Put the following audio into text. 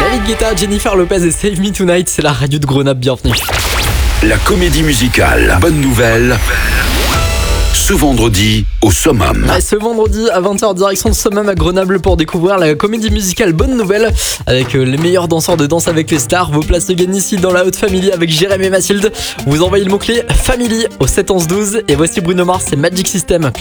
David Guetta, Jennifer Lopez et Save Me Tonight, c'est la radio de Grenoble, bienvenue. La comédie musicale Bonne Nouvelle, ce vendredi au Summum. Ouais, ce vendredi à 20h, direction de Summum à Grenoble pour découvrir la comédie musicale Bonne Nouvelle avec les meilleurs danseurs de Danse avec les stars. Vos places se gagnent ici dans la Haute Family avec Jérémy et Mathilde. Vous envoyez le mot-clé Family au 7 11 12 et voici Bruno Mars et Magic System.